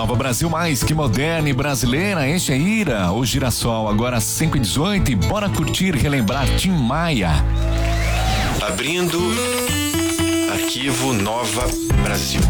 Nova Brasil Mais, que moderna e brasileira, este é Ira, o Girassol, agora 5h18 e bora curtir e relembrar Tim Maia. Abrindo arquivo Nova Brasil.